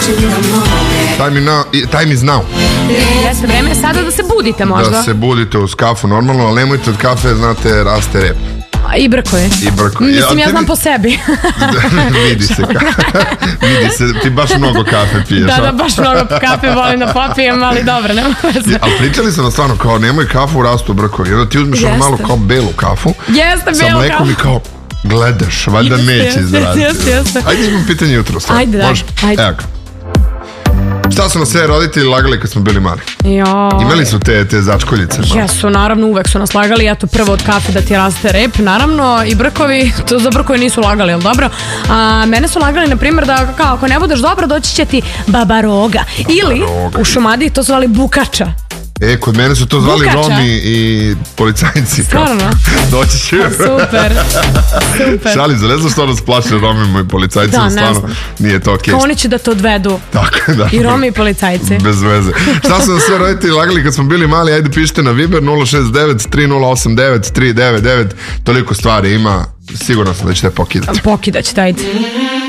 Time is now. Jeste, vreme je sada da se budite možda. Da se budite uz kafu normalno, ali nemojte od kafe, znate, raste rep. I brkoje. Mislim, ja znam po sebi. Vidi se. Vidi se, ti baš mnogo kafe piješ. Da, baš mnogo kafe volim da popijem, ali dobro, nema veze. Ali pričali su nam stvarno kao nemoj kafu, rastu brkovi. Onda ti uzmeš malo kao belu kafu. Jeste, sa mlekom i kao gledaš, valjda neće izraditi. Ajde imam pitanje jutro. Ajde. Evo. Šta su nas sve roditelji lagali kad smo bili mali? Imali su te začkoljice? Jesu, naravno, uvek su nas lagali. Eto, prvo od kafe da ti raste rep, naravno, i brkovi, to za brkovi nisu lagali, jel dobro? A mene su lagali, na primjer, da kao, ako ne budeš dobro, doći će ti baba roga. Ili, u Šumadiji to zvali bukača. Kod mene su to zvali Romi i policajci. Stvarno? Doći će. Super. Šalim se, ne znam što nas plaše Romima i policajcima. Da, ne znam. Nije to okej. Kao oni će da te odvedu. Tako, da. I Romi i policajci. Bez veze. Šta su nas sve roditelji lagali kad smo bili mali? Ajde pišite na Viber 069 3089 399. Toliko stvari ima. Sigurno sam da ćete pokidati. Pokidać, ajde.